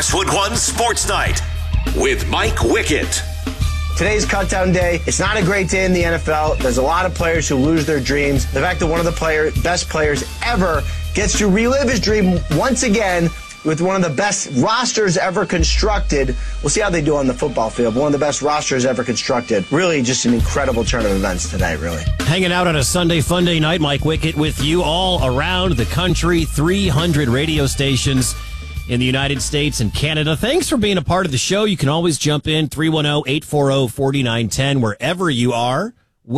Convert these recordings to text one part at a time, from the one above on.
Westwood One Sports Night with Mike Wickett. Today's cutdown day. It's not a great day in the NFL. There's a lot of players who lose their dreams. The fact that one of the best players ever gets to relive his dream once again with one of the best rosters ever constructed. We'll see how they do on the football field. One of the best rosters ever constructed. Really just an incredible turn of events today, really. Hanging out on a Sunday fun day night, Mike Wickett with you all around the country. 300 radio stations in the United States and Canada. Thanks for being a part of the show. You can always jump in 310-840-4910 wherever you are.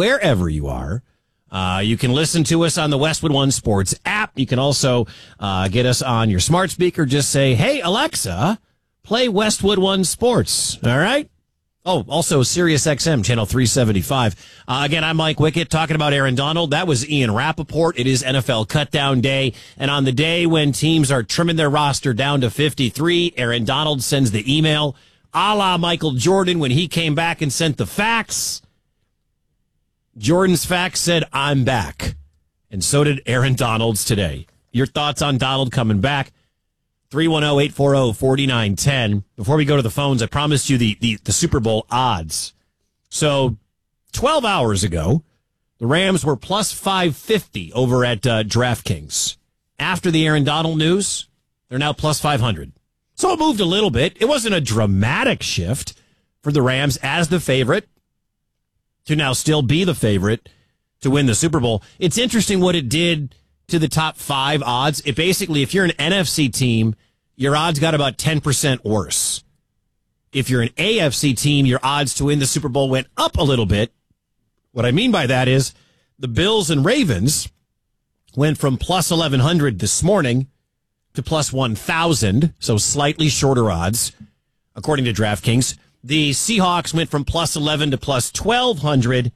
You can listen to us on the Westwood One Sports app. You can also get us on your smart speaker. Just say, hey, Alexa, play Westwood One Sports. All right? Oh, also Sirius XM, channel 375. Again, I'm Mike Wickett talking about Aaron Donald. That was Ian Rappaport. It is NFL Cutdown Day. And on the day when teams are trimming their roster down to 53, Aaron Donald sends the email, a la Michael Jordan when he came back and sent the fax. Jordan's fax said, I'm back. And so did Aaron Donald's today. Your thoughts on Donald coming back? 310-840-4910. Before we go to the phones, I promised you the Super Bowl odds. So 12 hours ago, the Rams were plus 550 over at DraftKings. After the Aaron Donald news, they're now plus 500. So it moved a little bit. It wasn't a dramatic shift for the Rams as the favorite to now still be the favorite to win the Super Bowl. It's interesting what it did to the top 5 odds. It basically, if you're an NFC team, your odds got about 10% worse. If you're an AFC team, your odds to win the Super Bowl went up a little bit. What I mean by that is the Bills and Ravens went from plus 1,100 this morning to plus 1,000, so slightly shorter odds, according to DraftKings. The Seahawks went from plus 11 to plus 1,200,